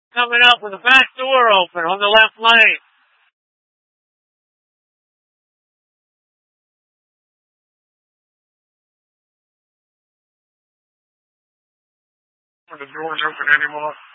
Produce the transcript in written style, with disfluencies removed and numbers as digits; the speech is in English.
Coming up with the back door open on the left lane. When the door's open anymore.